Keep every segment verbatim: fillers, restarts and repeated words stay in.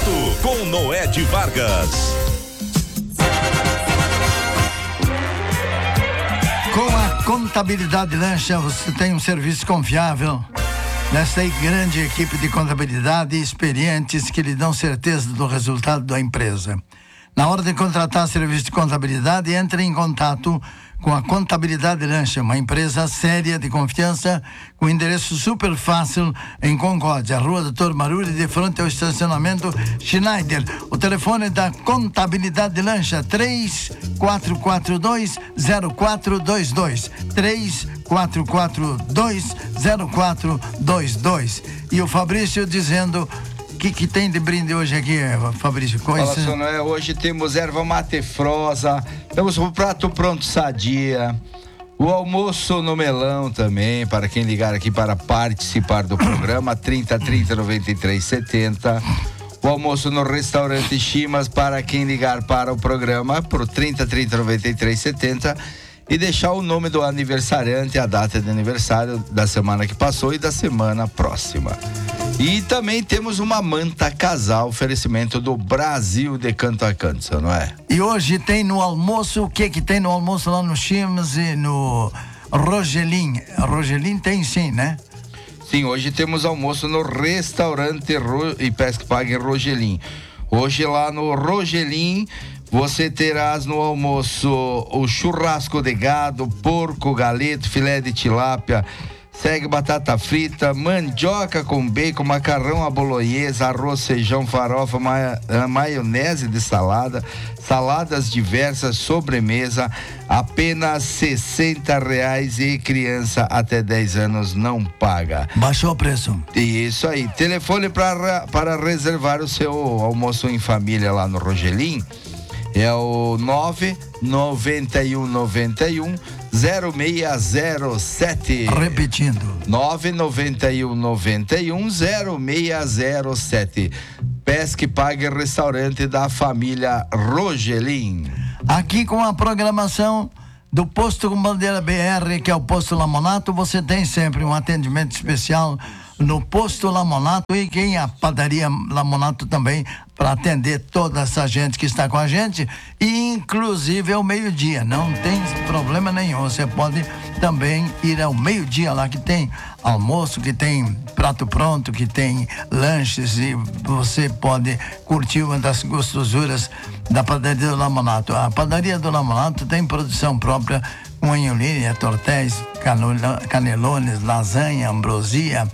Lamonato, com Noé de Vargas. Com a Contabilidade Lancha, você tem um serviço confiável. Nesta grande equipe de contabilidade experientes que lhe dão certeza do resultado da empresa. Na hora de contratar serviço de contabilidade, entre em contato com a Contabilidade Lancha, uma empresa séria de confiança, com endereço super fácil em Concórdia, Rua Doutor Maruri, de frente ao estacionamento Schneider. O telefone da Contabilidade Lancha, três quatro quatro dois, zero quatro dois dois, três quatro quatro dois, zero quatro dois dois. E o Fabrício dizendo... O que, que tem de brinde hoje aqui, Fabrício? Coisa... Fala, seu Noé, hoje temos erva mate frosa, temos o prato pronto sadia, o almoço no melão também, para quem ligar aqui para participar do programa, trinta, trinta, noventa e três, setenta. O almoço no restaurante Chimas, para quem ligar para o programa, por trinta, trinta, noventa e três, setenta. E deixar o nome do aniversariante, a data de aniversário da semana que passou e da semana próxima. E também temos uma manta casal, oferecimento do Brasil de canto a canto, não é? E hoje tem no almoço, o que que tem no almoço lá no Chimas e no Rogelim? Rogelim tem sim, né? Sim, hoje temos almoço no restaurante Ro... e Pesca Paga em Rogelim. Hoje lá no Rogelim você terás no almoço o churrasco de gado, porco, galeto, filé de tilápia, segue batata frita, mandioca com bacon, macarrão à bolonhesa, arroz, feijão, farofa, ma- maionese de salada, saladas diversas, sobremesa, apenas sessenta reais e criança até dez anos não paga. Baixou o preço. Isso aí. Telefone pra, para reservar o seu almoço em família lá no Rogelim é o nove nove um nove um zero seis zero sete. Repetindo. nove nove um nove um zero seis zero sete. Pesca e Pague, restaurante da família Rogelim. Aqui com a programação do Posto com Bandeira B R, que é o Posto Lamonato, você tem sempre um atendimento especial no Posto Lamonato e quem a Padaria Lamonato também, para atender toda essa gente que está com a gente, e inclusive ao meio-dia, não tem problema nenhum, você pode também ir ao meio-dia lá, que tem almoço, que tem prato pronto, que tem lanches, e você pode curtir uma das gostosuras da Padaria do Lamonato. A Padaria do Lamonato tem produção própria com anholinha, tortéis, canelones, lasanha, ambrosia,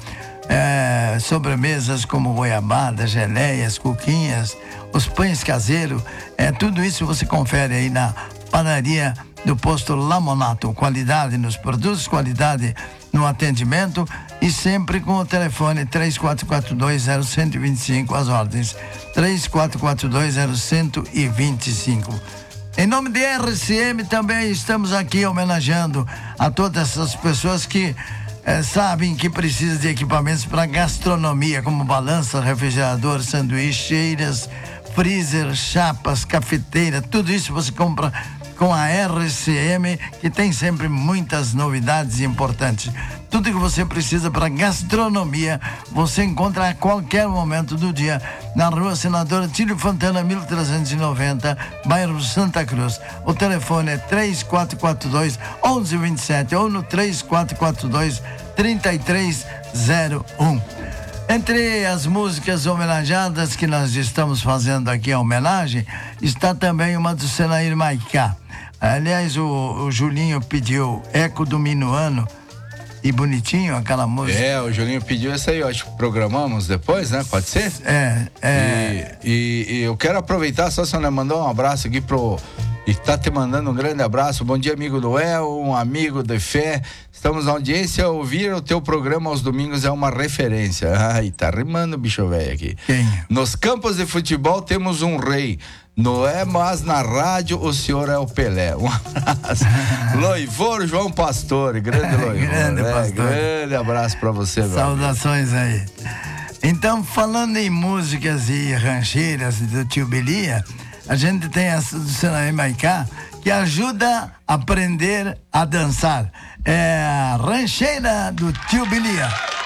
É, sobremesas como goiabada, geleias, cuquinhas, os pães caseiros, é, tudo isso você confere aí na padaria do Posto Lamonato. Qualidade nos produtos, qualidade no atendimento e sempre com o telefone três quatro quatro dois zero um zero dois cinco, as ordens três quatro quatro dois zero um zero dois cinco. Em nome de R C M também estamos aqui homenageando a todas essas pessoas que É, sabem que precisa de equipamentos para gastronomia, como balança, refrigerador, sanduícheiras, freezer, chapas, cafeteira, tudo isso você compra com a R C M, que tem sempre muitas novidades importantes. Tudo que você precisa para gastronomia, você encontra a qualquer momento do dia na Rua Senadora Tílio Fontana, mil trezentos e noventa, bairro Santa Cruz. O telefone é três quatro quatro dois, um um dois sete ou no três quatro quatro dois, três três zero um. Entre as músicas homenageadas que nós estamos fazendo aqui a homenagem, está também uma do Senair Maicá. Aliás, o, o Julinho pediu Eco do Minuano, e bonitinho aquela música. É, o Julinho pediu essa aí, eu acho que programamos depois, né? Pode ser? É, é. E, e, e eu quero aproveitar, só se eu mandar um abraço aqui pro... E tá te mandando um grande abraço. Bom dia, amigo do El, um amigo de fé. Estamos na audiência. Ouvir o teu programa aos domingos é uma referência. Ai, tá rimando, bicho velho aqui. Quem? Nos campos de futebol temos um rei. Não é, mas na rádio o senhor é o Pelé. Um abraço. Loivor João Pastor, grande Loivor. Grande é, pastor. Grande abraço pra você, meu Saudações amigo. Aí. Então, falando em músicas e rancheiras do Tio Bilia, a gente tem essa do Senair Maicá, que ajuda a aprender a dançar. É a rancheira do Tio Bilia.